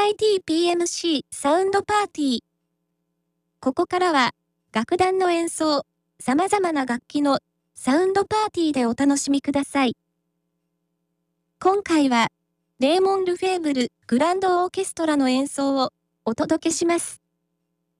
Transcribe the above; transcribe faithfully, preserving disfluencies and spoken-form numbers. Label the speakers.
Speaker 1: アイティーピーエムシー サウンドパーティー。ここからは、楽団の演奏、様々な楽器のサウンドパーティーでお楽しみください。今回は、レーモン・ルフェーブル・グランドオーケストラの演奏をお届けします。